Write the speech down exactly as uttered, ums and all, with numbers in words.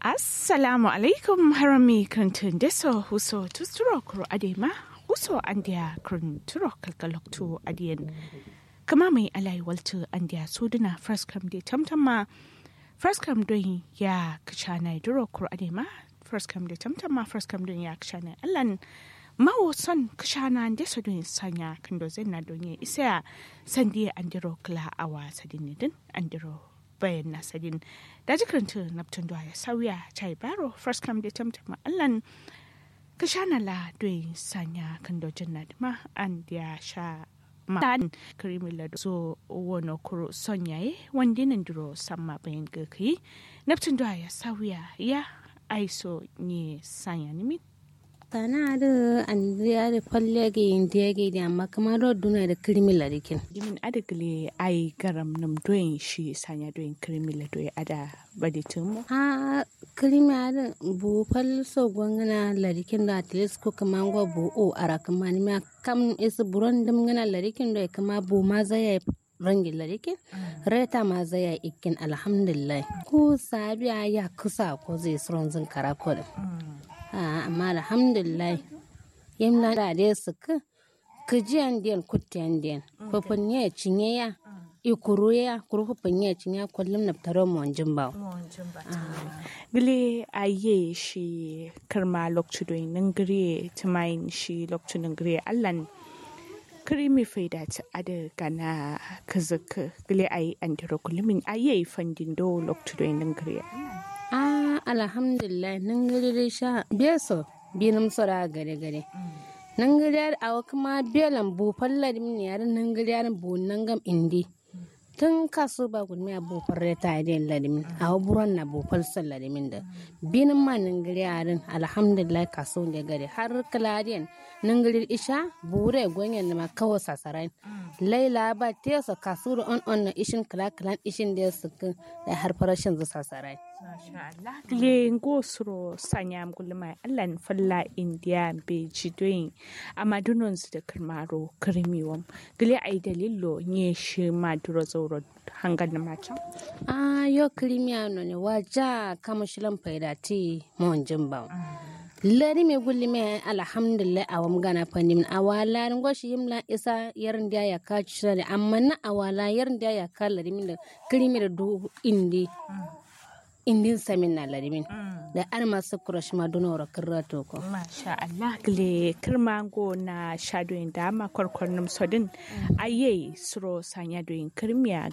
Assalamu alaikum harami kantin deso huso tusturo kuro adema huso andia kun turo kalkaloktu adien kama mai alai waltu andia suduna first come de tamtama first come doing ya kachana duro kuro adema first come de tamtama first come doing ya kachana allan mawo son kashana deso doing sanya kando zenna donye isa sandia andiro kla awa sadinidin andiro bayan nasadin da jikaranta naptun ya sauya chai baro first come da tamtama allan ka shana la doyin sanya kan dojin nadma an ya sha man krimi la so wono kuro sonyaye wandinin duro samma bayan gaki naptun ya sauya ya aiso ni sanya nimi kana da an ya da falle ga indiya ga da amma kamar roduna da kirmila dikin dimin adagle ai garam nam doyin shi sanya doyin kirmila doyi ada baditin a kirmila da bu fal so gwangana ladikin da atles ko kaman go bu o ara kaman ma kam is buron dum ngana ladikin da kama bu ma zai rangi ladikin reta ma zai ikin alhamdulillah ko sabiya ya kusa ko zai suron zin karako amma alhamdulillah yamna da dai suka kajiyan den kutiyan den fafanye cinye ya ikuru ya kuru fafanye cinye kullum na taro mu wanjin ba gile aye shi karma lokacin nan gire tumayin shi lokacin nan gire allan krimi faida ta ada kana kazaka gile ayi andiro kullumin aye fandin do lokacin nan gire ah alhamdulillah nan gari sha beso binum sora gare gare nan gari a kuma belan bu falladi min yaran nan gari bu nan gam indi tun kaso ba gudmi a bu farreta idin ladimin a buron na bu falsal ladimin da binin ma nan gari yaran alhamdulillah kaso ne gari har kaladiyan nan gari isha bure gwanyen ma kawo sasarai laila ba tesa kaso on on na ishin kala kalan ishin da su da har farashin zu sasarai Masha Allah. Gile ngosro sanyam gulma allan falla india be jidoyin amadunon su da kirmaro kirmiwam. Gile ai dalilo nye shi maduro zauro hangar na macam. Ah yo kirmiya no ne waja kama shilan faida ti mon jimba. Lari me gulli me alhamdulillah awam gana fandim awala ngoshi yimla isa yarin da ya ka ci amma na awala yarin da ya ka lari min da kirmi da du indi. indin samin na larimin da an masu kurashi maduna wa kirrato ko masha Allah gile kirmango na shadoyin da ma kwarkwarnin sodin aye suro sanya doyin kirmiya